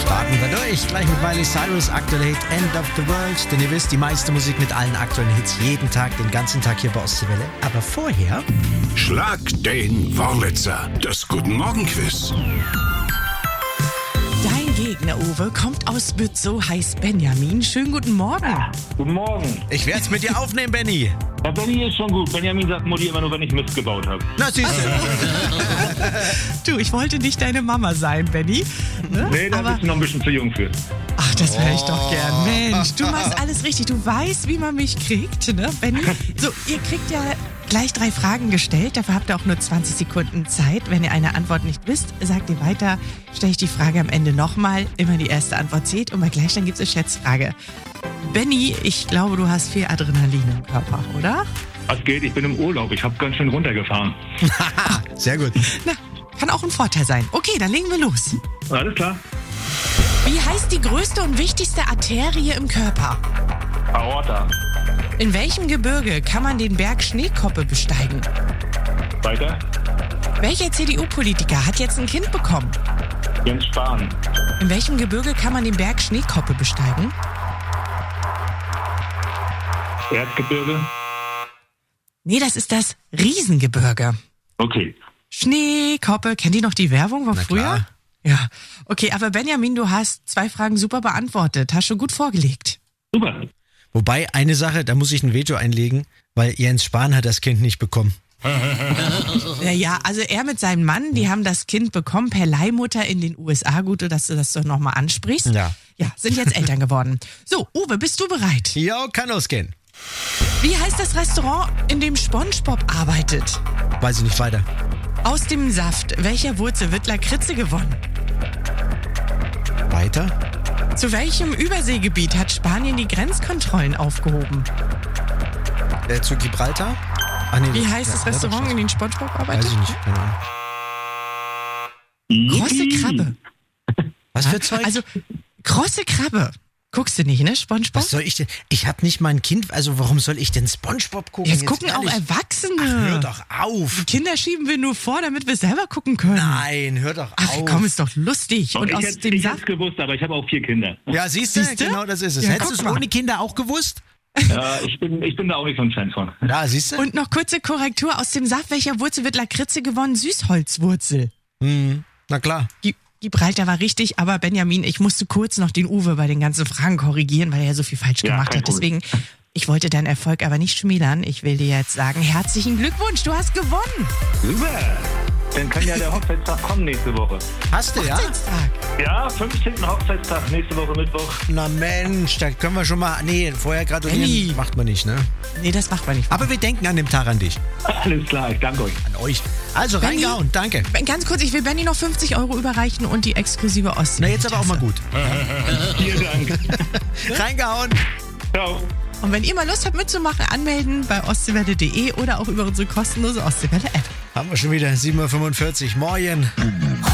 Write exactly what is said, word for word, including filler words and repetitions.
Starten wir durch. Gleich mit Miley Cyrus, aktuell Hit End of the World. Denn ihr wisst, die meiste Musik mit allen aktuellen Hits jeden Tag, den ganzen Tag hier bei Ostseewelle. Aber vorher... Schlag den Wurlitzer. Das Guten Morgen Quiz. Dein Gegner, Uwe, kommt aus Bützow, heißt Benjamin. Schönen guten Morgen. Guten Morgen. Ich werde es mit dir aufnehmen, Benny. Ja, Benny ist schon gut. Benjamin sagt Mutti immer nur, wenn ich Mist gebaut habe. Na, siehst du. Du, ich wollte nicht deine Mama sein, Benny. Ne? Nee, da Aber, bist du noch ein bisschen zu jung für. ach, das höre ich doch gern. Mensch, du machst alles richtig. Du weißt, wie man mich kriegt, ne, Benny? So, ihr kriegt ja gleich drei Fragen gestellt. Dafür habt ihr auch nur zwanzig Sekunden Zeit. Wenn ihr eine Antwort nicht wisst, sagt ihr weiter. Stelle ich die Frage am Ende nochmal. Immer die erste Antwort zählt. Und bei Gleichstand gibt es eine Schätzfrage. Benny, ich glaube, du hast viel Adrenalin im Körper, oder? Was geht? Ich bin im Urlaub. Ich habe ganz schön runtergefahren. Sehr gut. Na, kann auch ein Vorteil sein. Okay, dann legen wir los. Alles klar. Wie heißt die größte und wichtigste Arterie im Körper? Aorta. In welchem Gebirge kann man den Berg Schneekoppe besteigen? Weiter. Welcher C D U-Politiker hat jetzt ein Kind bekommen? Jens Spahn. In welchem Gebirge kann man den Berg Schneekoppe besteigen? Erzgebirge. Nee, das ist das Riesengebirge. Okay. Schneekoppe, kennt ihr noch die Werbung von Na früher? klar. Ja. Okay, aber Benjamin, du hast zwei Fragen super beantwortet. Hast schon gut vorgelegt. Super. Wobei, eine Sache, da muss ich ein Veto einlegen, weil Jens Spahn hat das Kind nicht bekommen. Ja, ja, also er mit seinem Mann, die haben das Kind bekommen per Leihmutter in den U S A. Gut, dass du das doch nochmal ansprichst. Ja. Ja, sind jetzt Eltern geworden. So, Uwe, bist du bereit? Ja, kann losgehen. Wie heißt das Restaurant, in dem SpongeBob arbeitet? Weiß ich nicht weiter. Aus dem Saft welcher Wurzel wird Lakritze gewonnen? Weiter? Zu welchem Überseegebiet hat Spanien die Grenzkontrollen aufgehoben? Äh, zu Gibraltar? Ach, nee, Wie das- heißt das ja, Restaurant, in dem SpongeBob arbeitet? Weiß ich nicht, keine Ahnung. Krosse Krabbe. Was für Zeug? Also, krosse Krabbe. Guckst du nicht, ne, SpongeBob? Was soll ich denn? Ich hab nicht mal ein Kind, also warum soll ich denn SpongeBob gucken? Jetzt gucken auch ehrlich? Erwachsene. Ach, hör doch auf. Kinder schieben wir nur vor, damit wir selber gucken können. Nein, hör doch Ach auf. komm, ist doch lustig. Und Und ich aus hätte dem es Saft. gewusst, aber ich habe auch vier Kinder. Ja, siehst du? Siehste? Genau das ist es. Ja, Hättest du guck es mal. ohne Kinder auch gewusst? Ja, ich bin, ich bin da auch nicht so ein Fan von. Ja, siehst du? Und noch kurze Korrektur. Aus dem Saft welcher Wurzel wird Lakritze gewonnen? Süßholzwurzel. Hm, na klar. Gi- Gibraltar war richtig, aber Benjamin, ich musste kurz noch den Uwe bei den ganzen Fragen korrigieren, weil er ja so viel falsch Ja, gemacht kein hat. Deswegen, ich wollte deinen Erfolg aber nicht schmälern. Ich will dir jetzt sagen, herzlichen Glückwunsch, du hast gewonnen. Super. Dann kann ja der Hochzeitstag kommen nächste Woche. Hast du, ja? Hochzeitstag. Ja, fünfzehnten Hochzeitstag, nächste Woche Mittwoch. Na Mensch, da können wir schon mal... Nee, vorher gratulieren Benny. macht man nicht, ne? Nee, das macht man nicht. Aber wir denken an dem Tag an dich. Alles klar, ich danke euch. An euch. Also Benny. reingehauen, danke. Ganz kurz, ich will Benny noch fünfzig Euro überreichen und die exklusive Ostsee. Na, jetzt aber auch mal gut. Vielen Dank. Reingehauen. Ciao. Und wenn ihr mal Lust habt mitzumachen, anmelden bei ostseewelle punkt de oder auch über unsere kostenlose Ostseewelle-App. Haben wir schon wieder sieben Uhr fünfundvierzig. Morgen.